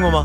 过吗？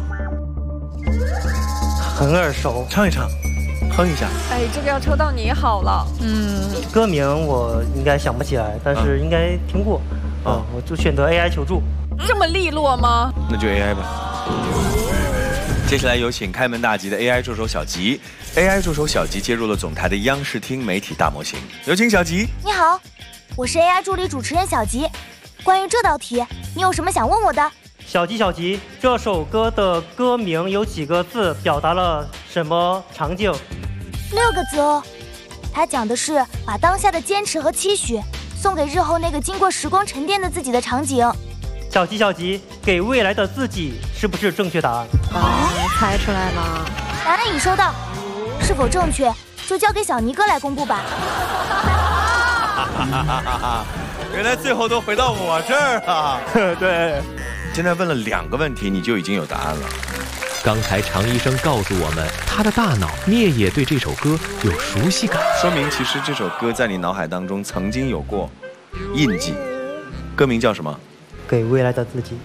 很耳熟， 唱一唱，哼一下。 哎，这个要抽到你好了。 歌名我应该想不起来，但是应该听过。我就选择 AI 求助。 这么利落吗？ 那就 AI 吧。接下来有请开门大吉的 AI 助手小吉。AI 助手小吉接入了总台的央视听媒体大模型，有请小吉。 你好，我是 AI 助理主持人小吉。关于这道题，你有什么想问我的？ 小吉，这首歌的歌名有几个字，表达了什么场景 ？6个字哦。它讲的是把当下的坚持和期许送给日后那个经过时光沉淀的自己的场景。 小吉，给未来的自己是不是正确答案？ 猜出来了。 答案已收到，是否正确就交给小尼哥来公布吧。 原来最后都回到我这儿了。对，现在问了2个问题，你就已经有答案了。 刚才常医生告诉我们，他的大脑灭也对这首歌有熟悉感， 说明其实这首歌在你脑海当中曾经有过印记。歌名叫什么？ 给未来的自己。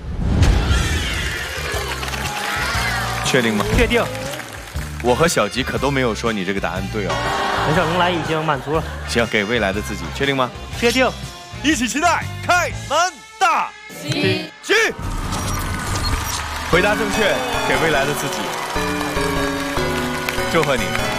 确定吗？ 确定。 我和小吉可都没有说你这个答案对哦。 人生来已经满足了。 行，给未来的自己，确定吗？ 确定。 一起期待开门大吉。回答正确，给未来的自己。祝贺你。